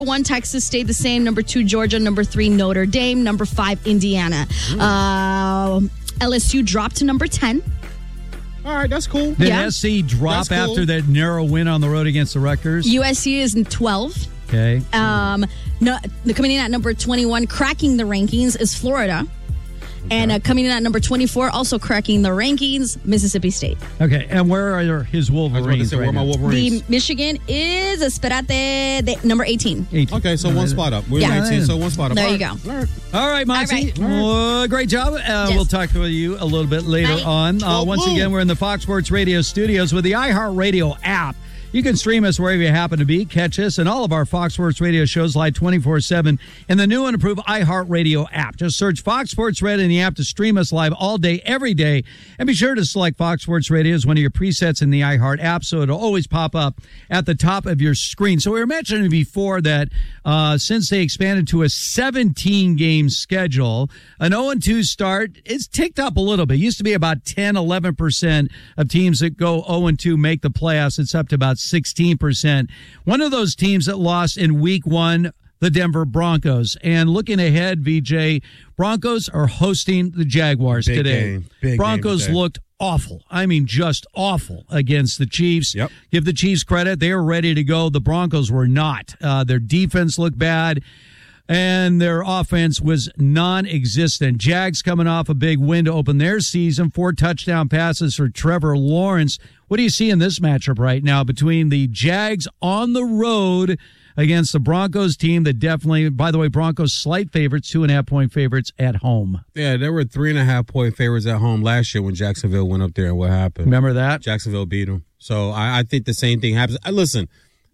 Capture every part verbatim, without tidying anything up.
One, Texas stayed the same. Number two, Georgia. Number three, Notre Dame. Number five, Indiana. Uh, L S U dropped to number ten. All right, that's cool. Did Yeah. S C drop That's cool. after that narrow win on the road against the Rutgers? U S C is in twelve. Okay. Um, no, coming in at number twenty-one, cracking the rankings, is Florida. And uh, coming in at number twenty-four, also cracking the rankings, Mississippi State. Okay, and where are his I was about to Wolverines say, where right are my now? Wolverines? The Michigan is, esperate, the, number eighteen. eighteen. Okay, so one spot up. We're Yeah. nineteen, so one spot up. There All you right. go. All right. All right, Monty. All right. Uh, great job. Uh, We'll talk to you a little bit later Bye. on. Uh, Oh, once woo. again, we're in the Fox Sports Radio studios with the iHeartRadio app. You can stream us wherever you happen to be. Catch us and all of our Fox Sports Radio shows live twenty-four seven in the new and improved iHeartRadio app. Just search Fox Sports Red in the app to stream us live all day, every day. And be sure to select Fox Sports Radio as one of your presets in the iHeart app so it'll always pop up at the top of your screen. So we were mentioning before that uh, since they expanded to a seventeen-game schedule, an oh and two start, it's ticked up a little bit. It used to be about ten, eleven percent of teams that go oh and two make the playoffs. It's up to about sixteen percent. One of those teams that lost in week one, the Denver Broncos. And looking ahead, V J, Broncos are hosting the Jaguars Big today. game. Big Broncos game today. looked awful. I mean, just awful against the Chiefs. Yep. Give the Chiefs credit. They were ready to go. The Broncos were not. Uh, their defense looked bad, and their offense was non-existent. Jags coming off a big win to open their season. Four touchdown passes for Trevor Lawrence. What do you see in this matchup right now between the Jags on the road against the Broncos team that definitely, by the way, Broncos slight favorites, two and a half point favorites at home. Yeah, there were three and a half point favorites at home last year when Jacksonville went up there, and what happened? Remember that? Jacksonville beat them. So I, I think the same thing happens. I, listen,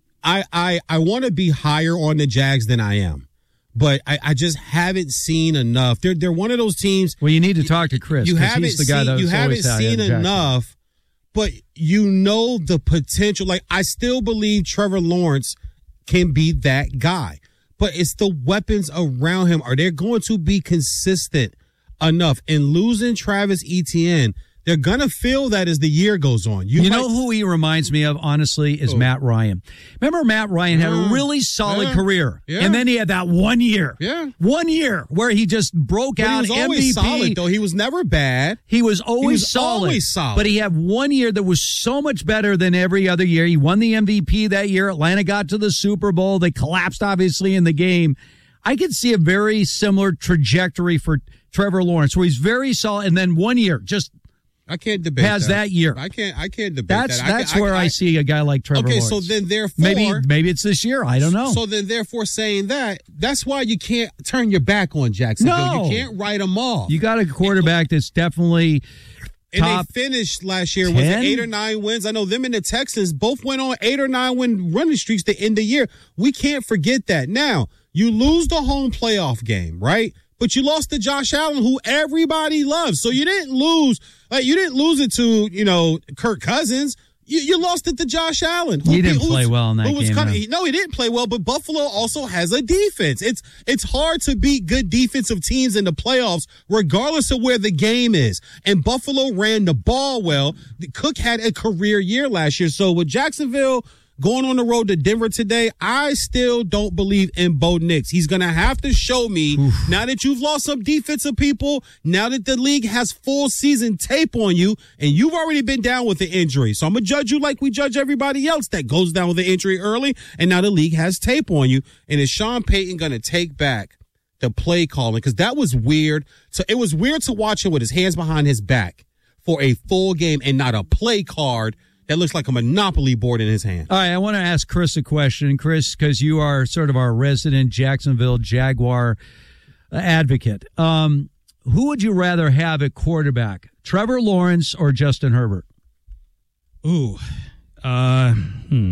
I I, I want to be higher on the Jags than I am, but I, I just haven't seen enough. They're they're one of those teams. Well, you need to talk to Chris. You 'cause haven't he's the guy seen that's you haven't always had seen in Jackson. enough, but you know the potential. Like I still believe Trevor Lawrence can be that guy, but it's the weapons around him. Are they going to be consistent enough? And losing Travis Etienne, they're going to feel that as the year goes on. You, might, know who he reminds me of, honestly, is Who? Matt Ryan. Remember Matt Ryan had a Yeah. really solid Yeah. career, Yeah. and then he had that one year. Yeah. One year where he just broke But he out was always M V P. solid, though. He was never bad. He was always was solid. always solid. But he had one year that was so much better than every other year. He won the M V P that year. Atlanta got to the Super Bowl. They collapsed, obviously, in the game. I could see a very similar trajectory for Trevor Lawrence, where he's very solid, and then one year just I can't debate has that year. I can't. I can't debate That's that. I that's can- where I, I see a guy like Trevor Okay, Lawrence. so then therefore maybe maybe it's this year. I don't know. So then therefore saying that, that's why you can't turn your back on Jacksonville. No. You can't write them off. You got a quarterback that's definitely and top they finished last year was ten? it eight or nine wins. I know them and the Texans both went on eight or nine win running streaks to end the year. We can't forget that. Now you lose the home playoff game, right? But you lost to Josh Allen, who everybody loves. So you didn't lose. Like you didn't lose it to you know Kirk Cousins. You, you lost it to Josh Allen. He didn't who's- play well in that who was game, Kind of, no. he- no, he didn't play well. But Buffalo also has a defense. It's it's hard to beat good defensive teams in the playoffs, regardless of where the game is. And Buffalo ran the ball well. Cook had a career year last year. So with Jacksonville going on the road to Denver today, I still don't believe in Bo Nix. He's going to have to show me, Oof. now that you've lost some defensive people, now that the league has full season tape on you, and you've already been down with the injury. So I'm going to judge you like we judge everybody else that goes down with the injury early, and now the league has tape on you. And is Sean Payton going to take back the play calling? Because that was weird. So it was weird to watch him with his hands behind his back for a full game and not a play card that looks like a Monopoly board in his hand. All right, I want to ask Chris a question. Chris, because you are sort of our resident Jacksonville Jaguar advocate. Um, who would you rather have at quarterback, Trevor Lawrence or Justin Herbert? Ooh, uh, hmm.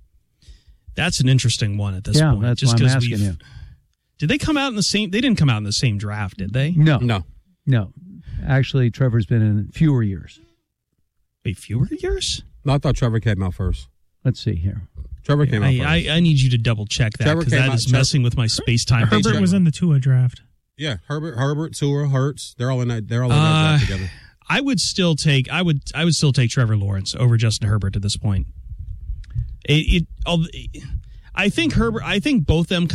That's an interesting one at this yeah, point. that's just what I'm 'cause asking we've- you. Did they come out in the same? They didn't come out in the same draft, did they? No. No. No. Actually, Trevor's been in fewer years. Wait, fewer years? No, I thought Trevor came out first. Let's see here. Trevor came out I, first. I, I need you to double check that Trevor because came that out- is Trevor- messing with my space time. Herbert was in the Tua draft. yeah, Herbert, Herbert, Tua, Hurts. They're all in that. They're all in that Uh, draft together. I would still take. I would. I would still take Trevor Lawrence over Justin Herbert at this point. It. it I'll, I think Herbert. I think both them